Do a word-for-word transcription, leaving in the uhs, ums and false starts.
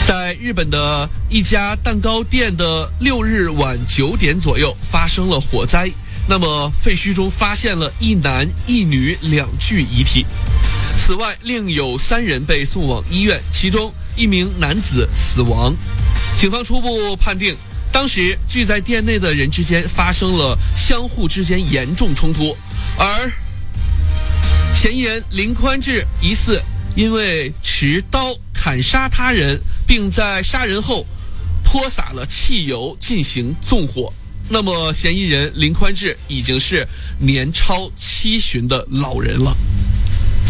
在日本的一家蛋糕店的六日晚九点左右发生了火灾，那么废墟中发现了一男一女两具遗体。此外，另有三人被送往医院，其中一名男子死亡。警方初步判定，当时聚在店内的人之间发生了相互之间严重冲突，而嫌疑人林宽志疑似因为持刀砍杀他人，并在杀人后泼洒了汽油进行纵火。那么嫌疑人林宽志已经是年超七旬的老人了。